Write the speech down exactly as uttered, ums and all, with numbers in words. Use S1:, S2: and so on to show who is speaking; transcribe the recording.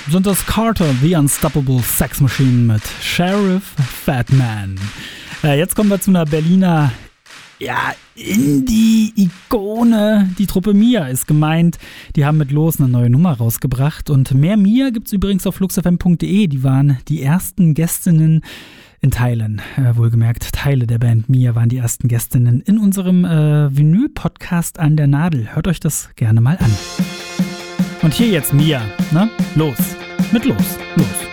S1: sind das Carter, The Unstoppable Sex Machine mit Sheriff Fatman. Äh, jetzt kommen wir zu einer Berliner ja, Indie-Ikone. Die Truppe Mia ist gemeint. Die haben mit Los eine neue Nummer rausgebracht. Und mehr Mia gibt's übrigens auf flux f m punkt d e. Die waren die ersten Gästinnen in Teilen. Äh, wohlgemerkt, Teile der Band Mia waren die ersten Gästinnen in unserem äh, Vinyl-Podcast an der Nadel. Hört euch das gerne mal an. Und hier jetzt Mia, ne? Los. Mit Los. Los.